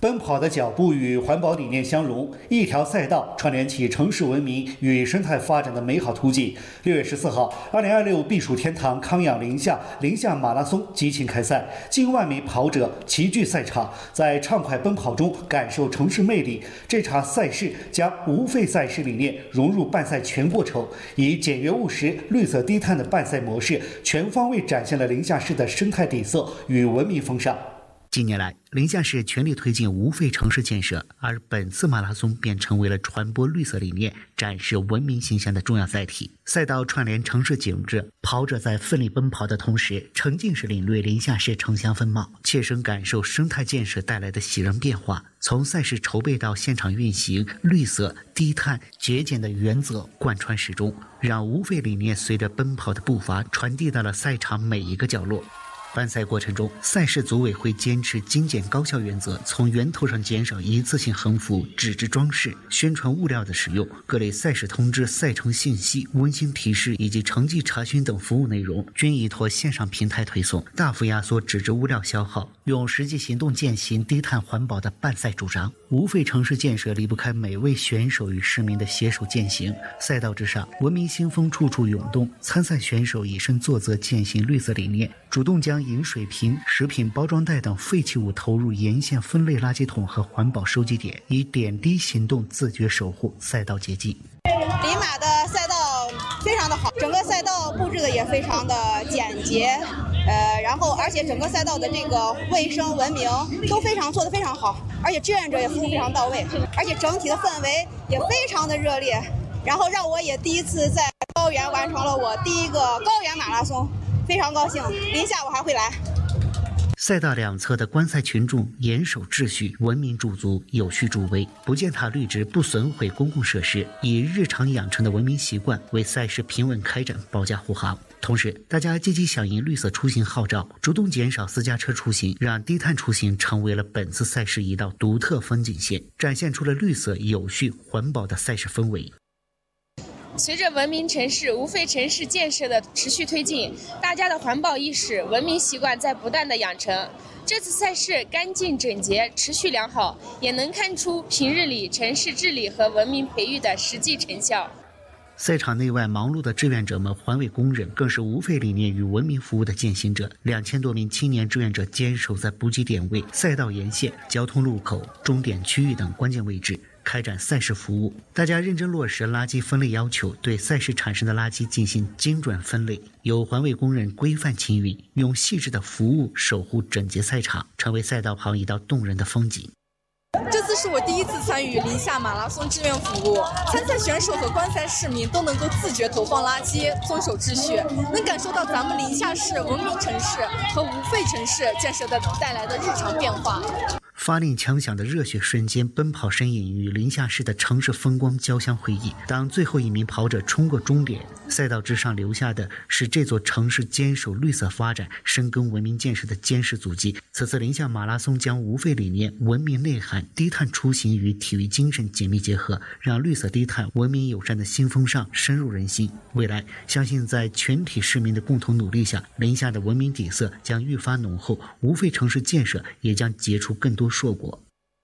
奔跑的脚步与环保理念相融，一条赛道串联起城市文明与生态发展的美好图景。6月14号，2026避暑天堂康养宁夏马拉松激情开赛，近万名跑者齐聚赛场，在畅快奔跑中感受城市魅力。这场赛事将无废赛事理念融入办赛全过程，以简约务实、绿色低碳的办赛模式，全方位展现了宁夏市的生态底色与文明风尚。 近年来，宁夏市全力推进无废城市建设，而本次马拉松便成为了传播绿色理念、展示文明形象的重要载体。赛道串联城市景致，跑者在奋力奔跑的同时，沉浸式领略宁夏市城乡风貌，切身感受生态建设带来的喜人变化。从赛事筹备到现场运行，绿色、低碳、节俭的原则贯穿始终，让无废理念随着奔跑的步伐传递到了赛场每一个角落。办赛过程中，赛事组委会坚持精简高效原则，从源头上减少一次性横幅、纸质装饰、宣传物料的使用，各类赛事通知、赛程信息、温馨提示以及成绩查询等服务内容均依托线上平台推送，大幅压缩纸质物料消耗，用实际行动践行低碳环保的办赛主张。无废城市建设离不开每位选手与市民的携手践行。赛道之上，文明新风处处涌动，参赛选手以身作则，践行绿色理念，主动将饮水瓶、食品包装袋等废弃物投入沿线分类垃圾桶和环保收集点，以点滴行动自觉守护赛道洁净。 林马的赛道非常的好，整个赛道布置的也非常的简洁，然后而且整个赛道的这个卫生文明都做得非常好，而且志愿者也服务非常到位，而且整体的氛围也非常的热烈，然后让我也第一次在高原完成了我第一个高原马拉松，非常高兴，宁夏我还会来。 赛道两侧的观赛群众严守秩序，文明驻足，有序助威，不践踏绿植，不损毁公共设施，以日常养成的文明习惯为赛事平稳开展保驾护航。同时，大家积极响应绿色出行号召，主动减少私家车出行，让低碳出行成为了本次赛事一道独特风景线，展现出了绿色、有序、环保的赛事氛围。 随着文明城市、无废城市建设的持续推进，大家的环保意识、文明习惯在不断的养成。这次赛事干净整洁、持续良好，也能看出平日里城市治理和文明培育的实际成效。 赛场内外忙碌的志愿者们、环卫工人更是无废理念与文明服务的践行者。2000多名青年志愿者坚守在补给点位、赛道沿线、交通路口、终点区域等关键位置，开展赛事服务。大家认真落实垃圾分类要求，对赛事产生的垃圾进行精准分类。有环卫工人规范清运，用细致的服务守护整洁赛场，成为赛道旁一道动人的风景。 这次是我第一次参与宁夏马拉松志愿服务，参赛选手和观赛市民都能够自觉投放垃圾，遵守秩序，能感受到咱们宁夏市文明城市和无废城市建设的带来的日常变化。 发令枪响的热血瞬间，奔跑身影与宁夏市的城市风光交相辉映。当最后一名跑者冲过终点，赛道之上留下的是这座城市坚守绿色发展、深耕文明建设的坚实足迹。此次宁夏马拉松将无废理念、文明内涵、低碳出行与体育精神紧密结合，让绿色低碳、文明友善的新风尚深入人心。未来，相信在全体市民的共同努力下，宁夏的文明底色将愈发浓厚，无废城市建设也将结出更多硕果。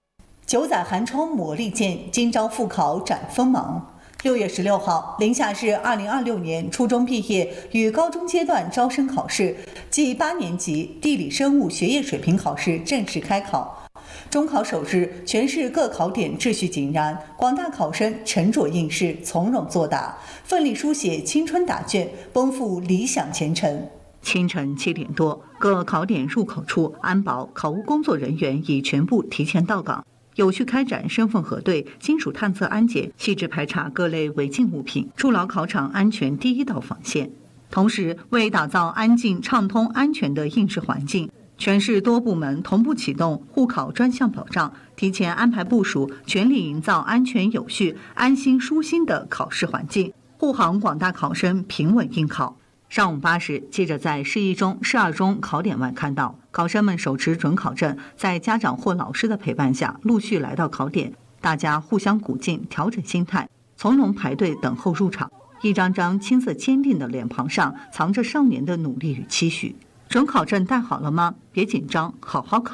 9载寒窗磨砺剑，今朝复考展锋芒。6月16号，宁夏市2026年初中毕业与高中阶段招生考试暨8年级地理生物学业水平考试正式开考。中考首日，全市各考点秩序井然，广大考生沉着应试，从容作答，奋力书写青春答卷，奔赴理想前程。 清晨7点多，各考点入口处安保、考务工作人员已全部提前到岗，有序开展身份核对、金属探测安检，细致排查各类违禁物品，筑牢考场安全第一道防线。同时，为打造安静、畅通、安全的应试环境，全市多部门同步启动护考专项保障，提前安排部署，全力营造安全有序、安心舒心的考试环境，护航广大考生平稳应考。上午8时，记者在市一中、市二中考点外看到，考生们手持准考证，在家长或老师的陪伴下，陆续来到考点，大家互相鼓劲，调整心态，从容排队等候入场。一张张青涩坚定的脸庞上，藏着少年的努力与期许。准考证带好了吗？别紧张，好好考。